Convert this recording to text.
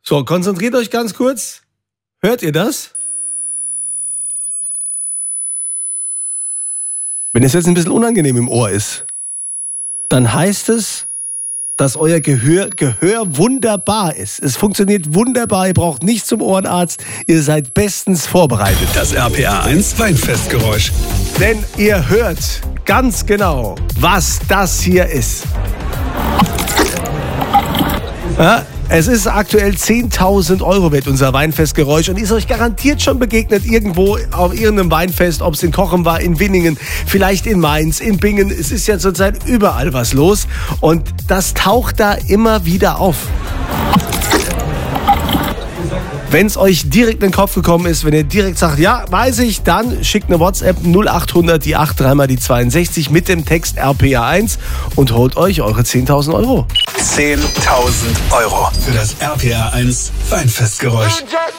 So, konzentriert euch ganz kurz. Hört ihr das? Wenn es jetzt ein bisschen unangenehm im Ohr ist, dann heißt es, dass euer Gehör wunderbar ist. Es funktioniert wunderbar, ihr braucht nicht zum Ohrenarzt, ihr seid bestens vorbereitet. Das RPA 1 Weinfestgeräusch. Denn ihr hört ganz genau, was das hier ist. Ja, es ist aktuell 10.000 Euro wert, unser Weinfestgeräusch, und ist euch garantiert schon begegnet irgendwo auf irgendeinem Weinfest, ob es in Cochem war, in Winningen, vielleicht in Mainz, in Bingen. Es ist ja zurzeit überall was los und das taucht da immer wieder auf. Wenn es euch direkt in den Kopf gekommen ist, wenn ihr direkt sagt, ja, weiß ich, dann schickt eine WhatsApp 0800 die 8 3 mal die 62 mit dem Text RPA1 und holt euch eure 10.000 Euro. 10.000 Euro für das RPA 1 Weinfestgeräusch.